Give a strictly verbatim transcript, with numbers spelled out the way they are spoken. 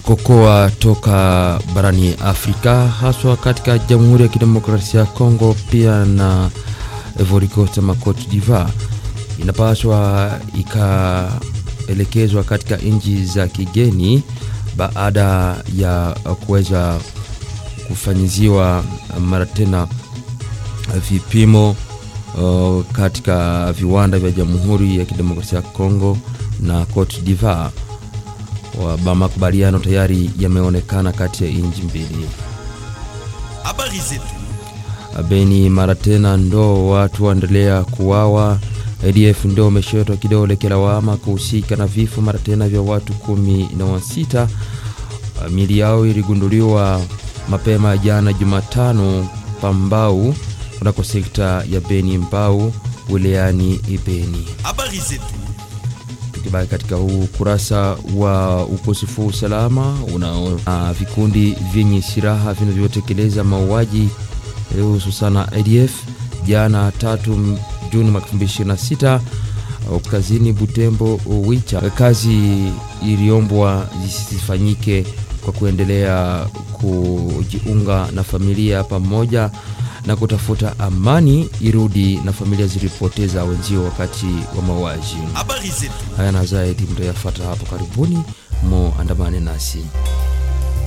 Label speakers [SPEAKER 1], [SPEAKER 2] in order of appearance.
[SPEAKER 1] kokoa toka barani Afrika, haswa katika Jamhuri ya Kidemokrasia ya Kongo pia na Ivory Coast na Cote d'Ivoire, inapaswa ikaelekezwa katika nchi za kigeni baada ya kuweza kufanyiziwa mara tena vipimo uh, katika viwanda vya Jamhuri ya Kidemokrasia ya Kongo na Cote d'Ivoire. Wa makubaliano tayari yameonekana kati ya nchi mbili.
[SPEAKER 2] Habari zetu.
[SPEAKER 1] Beni mara tena ndo watu waendelea kuwawa. A D F ndo umeshotwa kidole kilawama kuhusika na vifo mara tena vya watu kumi na sita. Miili yao iligunduliwa mapema jana Jumatano Pambau kunako sekta ya Beni Mbau wilayani Ibeni.
[SPEAKER 2] Habari zetu.
[SPEAKER 1] Tukibaki katika huu kurasa wa ukosefu usalama unao vikundi vyenye silaha vinavyotekeleza mauaji hususana A D F jana tatu Juni mwaka elfu mbili ishirini na sita kazini Butembo Wicha. Kazi iliombwa zisifanyike kwa kuendelea kujiunga na familia pamoja na kutafuta amani irudi na familia zilipoteza wenzio wakati wa mauaji.
[SPEAKER 2] Habari zetu.
[SPEAKER 1] Haya na zaidi mtayafuata hapo karibuni, mo andamane nasi.